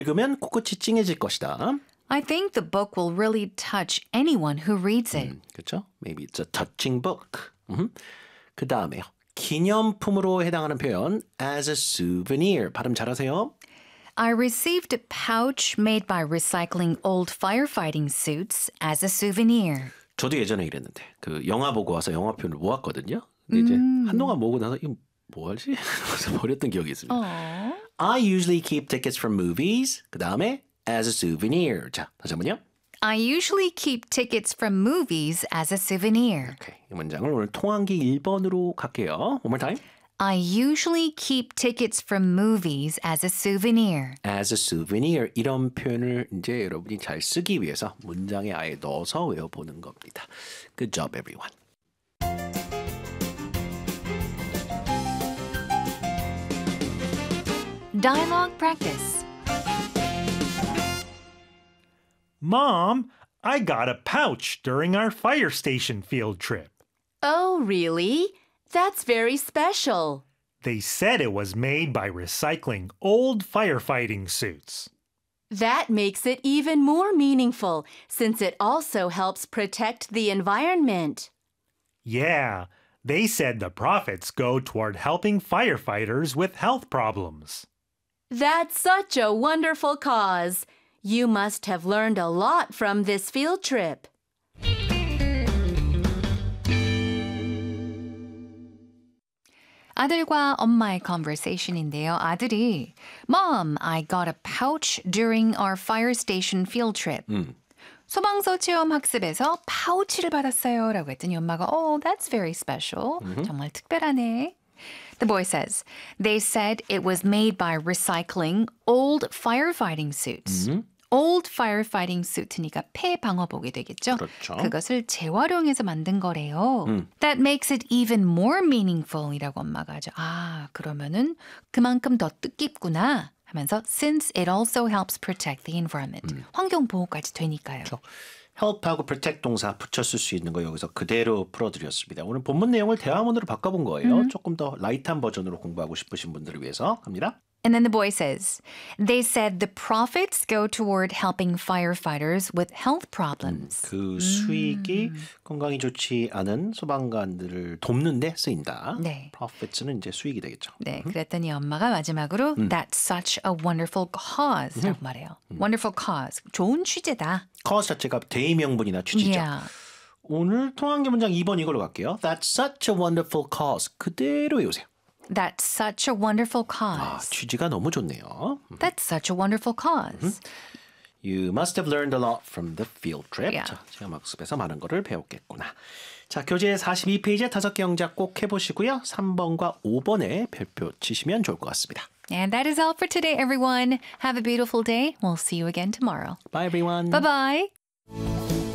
읽으면 코끝이 찡해질 것이다. I think the book will really touch anyone who reads it. 그렇죠? Maybe it's a touching book. 그 다음에요. 기념품으로 해당하는 표현 as a souvenir. 발음 잘하세요? I received a pouch made by recycling old firefighting suits as a souvenir. 저도 예전에 이랬는데 그 영화 보고 와서 영화 표현을 모았거든요. 근데 이제 한동안 모으고 나서 이거 뭐 하지? 그래서 버렸던 기억이 있습니다. I usually keep tickets from movies. 그 다음에 as a souvenir. 자, 다시 한번요. I usually keep tickets from movies as a souvenir. 오케이. 이 문장을 오늘 통한기 1번으로 갈게요. One more time. I usually keep tickets from movies as a souvenir. as a souvenir 이런 표현을 이제 여러분이 잘 쓰기 위해서 문장에 아예 넣어서 외워보는 겁니다. Good job, everyone. Dialogue practice. Mom, I got a pouch during our fire station field trip. Oh, really? That's very special. They said it was made by recycling old firefighting suits. That makes it even more meaningful since it also helps protect the environment. Yeah, they said the profits go toward helping firefighters with health problems. That's such a wonderful cause. You must have learned a lot from this field trip. 아들과 엄마의 conversation인데요. 아들이 Mom, I got a pouch during our fire station field trip. 소방서 체험 학습에서 파우치를 받았어요. 라고 했더니 엄마가 Oh, that's very special. 정말 특별하네. The boy says, they said it was made by recycling old firefighting suits. old firefighting suit니까 폐방어복이 되겠죠. 그렇죠. 그것을 재활용해서 만든 거래요. That makes it even more meaningful 이라고 엄마가 하죠. 아, 그러면은 그만큼 더 뜻깊구나 하면서 since it also helps protect the environment. 환경 보호까지 되니까요. 그렇죠. help하고 protect 동사 붙였을 수 있는 거 여기서 그대로 풀어드렸습니다. 오늘 본문 내용을 대화문으로 바꿔본 거예요. 조금 더 라이트한 버전으로 공부하고 싶으신 분들을 위해서 갑니다. And then the boy says, they said the profits go toward helping firefighters with health problems. 그 수익이 건강이 좋지 않은 소방관들을 돕는 데 쓰인다. 네. profits는 이제 수익이 되겠죠. 네, 그랬더니 엄마가 마지막으로 That's such a wonderful cause 라고 말해요. Wonderful cause. 좋은 취재다. cause 자체가 대의명분이나 취지죠. Yeah. 오늘 통한계 문장 2번 이걸로 갈게요. That's such a wonderful cause. 그대로 외우세요. That's such a wonderful 아, cause. 취지가 너무 좋네요. That's such a wonderful cause. You must have learned a lot from the field trip. Yeah. 자, 체험학습에서 많은 거를 배웠겠구나. 자, 교재 42페이지에 5개 영작 꼭 해보시고요. 3번과 5번에 별표 치시면 좋을 것 같습니다. And that is all for today, everyone. Have a beautiful day. We'll see you again tomorrow. Bye, everyone. Bye-bye.